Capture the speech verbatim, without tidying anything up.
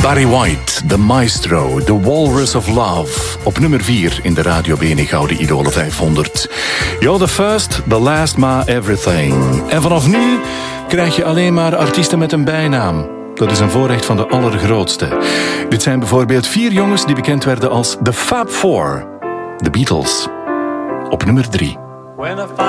Barry White, The Maestro, The Walrus of Love. Op nummer vier in de Radio Bene Gouden Idolen vijfhonderd. You're the first, the last, my everything. En vanaf nu krijg je alleen maar artiesten met een bijnaam. Dat is een voorrecht van de allergrootste. Dit zijn bijvoorbeeld vier jongens die bekend werden als The Fab Four. The Beatles. Op nummer drie.